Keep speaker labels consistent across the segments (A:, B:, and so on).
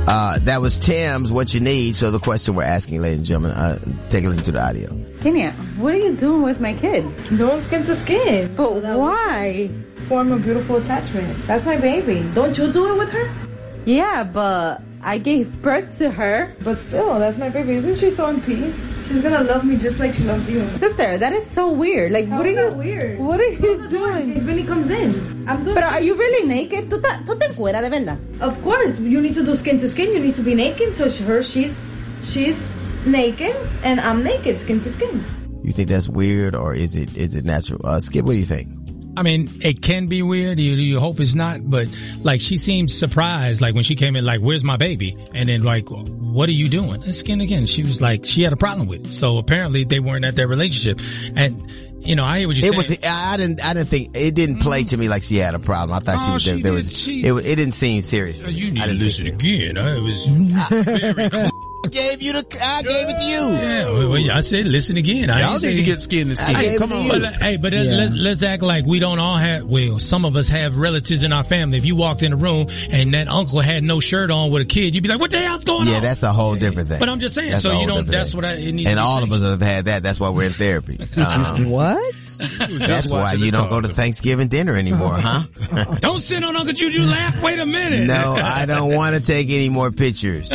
A: That was Tim's What You Need. So the question we're asking, ladies and gentlemen, take a listen to the audio.
B: Kenya, what are you doing with my kid?
C: Doing skin to skin.
B: But why?
C: Form a beautiful attachment. That's my baby. Don't you do it with her?
B: Yeah, but I gave birth to her.
C: But still, that's my baby. Isn't she so in peace? She's gonna love me just like she loves you.
B: Sister, that is so weird. Like,
C: How
B: what are
C: is
B: you
C: that weird?
B: What are you doing?
C: If Vinny comes in, I'm doing.
B: But are you really naked? ¿Tú te encueras de verdad?
C: Of course, you need to do skin to skin. You need to be naked. So she's naked and I'm naked, skin to skin.
A: You think that's weird or is it natural? Skip, what do you think?
D: I mean, it can be weird. You hope it's not, but like she seemed surprised, like when she came in, like, where's my baby? And then like, what are you doing? And skin again. She was like, she had a problem with it. So apparently they weren't at their relationship. And you know, I hear what you're saying.
A: I didn't think, it didn't play to me like she had a problem. I thought it didn't seem serious.
D: You need to listen again. It was very clear.
A: I gave it to you.
D: Yeah, well, I said listen again.
E: Y'all need to get skin to skin. Come on.
D: But let's act like we don't all have, well, some of us have relatives in our family. If you walked in a room and that uncle had no shirt on with a kid, you'd be like, what the hell's going on?
A: Yeah, that's a whole different thing.
D: But I'm just saying,
A: that's
D: so you don't, that's what it needs to be.
A: And all of us have had that. That's why we're in therapy.
F: What?
A: That's why you don't go to Thanksgiving dinner anymore, huh?
D: Don't sit on Uncle Juju lap. Wait a minute.
A: No, I don't want to take any more pictures.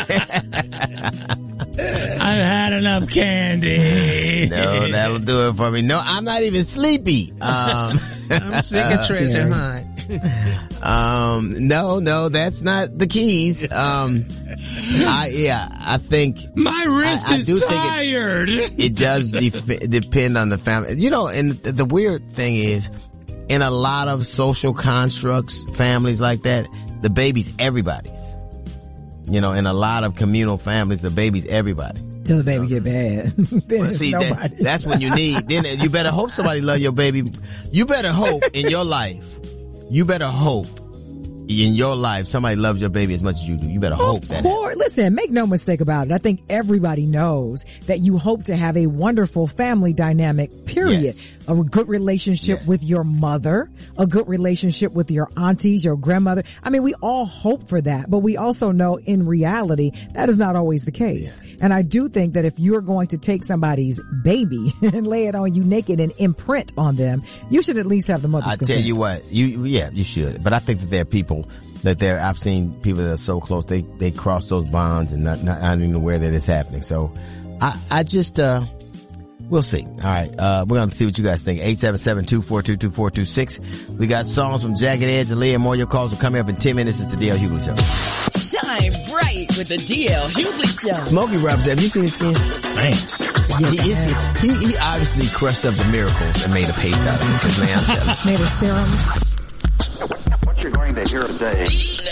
D: I've had enough candy.
A: No, that'll do it for me. No, I'm not even sleepy.
E: I'm sick of treasure hunt.
A: No, that's not the keys. I think
D: my wrist is tired.
A: It does depend on the family. You know, and the weird thing is, in a lot of social constructs, families like that, the baby's everybody's. You know, in a lot of communal families, the baby's everybody.
F: Till the baby get bad.
A: Well, see, that's when you need. Then you better hope somebody love your baby. You better hope in your life. You better hope in your life somebody loves your baby as much as you do. You better hope that.
F: Listen, make no mistake about it. I think everybody knows that you hope to have a wonderful family dynamic, period. Yes. A good relationship with your mother, a good relationship with your aunties, your grandmother. I mean, we all hope for that, but we also know in reality that is not always the case. Yeah. And I do think that if you're going to take somebody's baby and lay it on you naked and imprint on them, you should at least have the mother's consent.
A: I tell you what, you should. But I think that there are people I've seen people that are so close, they cross those bonds and not even aware that it's happening. So I just, we'll see. All right. We're going to see what you guys think. 877-242-2426. We got songs from Jagged Edge and Leah Moore. Your calls are coming up in 10 minutes. It's the DL Hughley Show.
G: Shine bright with the DL Hughley Show.
A: Smokey Robinson, have you seen his skin?
D: Man.
A: He obviously crushed up the Miracles and made a paste out of it. Man, I'm telling you.
F: Made a serum.
H: What you're going to hear today